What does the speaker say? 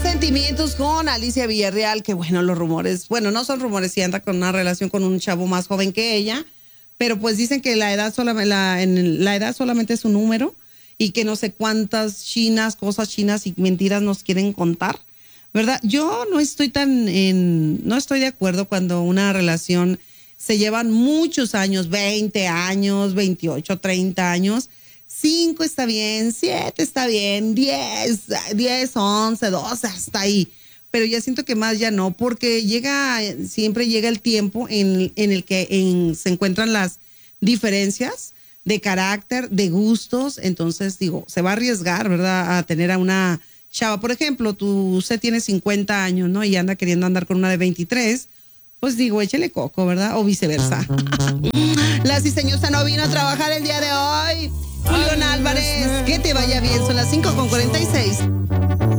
Sentimientos con Alicia Villarreal, que bueno, los rumores, bueno, no son rumores, si anda con una relación con un chavo más joven que ella, pero pues dicen que la edad la edad solamente es un número y que no sé cuántas cosas chinas y mentiras nos quieren contar, ¿verdad? Yo no estoy no estoy de acuerdo cuando una relación se llevan muchos años, 20 años, 28, 30 años. 5 está bien, 7 está bien, 10, 11, 12, hasta ahí. Pero ya siento que más ya no, porque siempre llega el tiempo en el que se encuentran las diferencias de carácter, de gustos. Entonces, digo, se va a arriesgar, ¿verdad?, a tener a una chava. Por ejemplo, usted tiene 50 años, ¿no? Y anda queriendo andar con una de 23. Pues digo, échele coco, ¿verdad? O viceversa. La ciseñosa no vino a trabajar el día de hoy. Julián Álvarez, que te vaya bien. Son las 5:46.